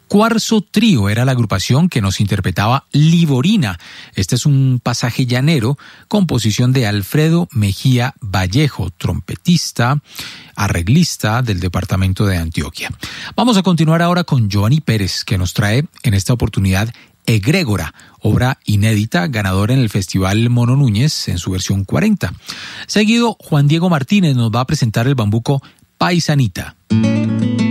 Cuarzo Trío era la agrupación que nos interpretaba Liborina. Este es un pasaje llanero, composición de Alfredo Mejía Vallejo, trompetista, arreglista del departamento de Antioquia. Vamos a continuar ahora con Giovanni Pérez, que nos trae en esta oportunidad Egrégora, obra inédita, ganadora en el Festival Mono Núñez en su versión 40. Seguido, Juan Diego Martínez nos va a presentar el bambuco Paisanita.